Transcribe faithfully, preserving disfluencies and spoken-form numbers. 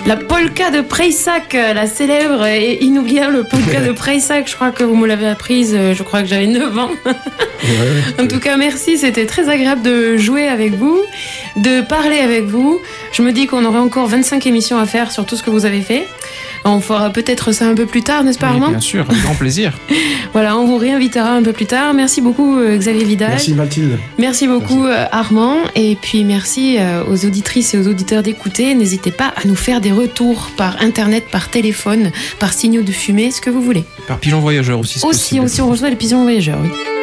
La polka de Preisac, la célèbre et inoubliable polka de Preisac. Je crois que vous me l'avez apprise, je crois que j'avais neuf ans. Ouais, ouais, en tout cas, merci, c'était très agréable de jouer avec vous, de parler avec vous. Je me dis qu'on aurait encore vingt-cinq émissions à faire sur tout ce que vous avez fait. On fera peut-être ça un peu plus tard, n'est-ce pas, Armand ? Oui, bien sûr, avec grand plaisir. Voilà, on vous réinvitera un peu plus tard. Merci beaucoup, Xavier Vidal. Merci, Mathilde. Merci beaucoup, merci. Armand. Et puis, merci aux auditrices et aux auditeurs d'écouter. N'hésitez pas à nous faire des retours par Internet, par téléphone, par signaux de fumée, ce que vous voulez. Par pigeon voyageur aussi. Aussi, aussi, on reçoit les pigeons voyageurs, oui.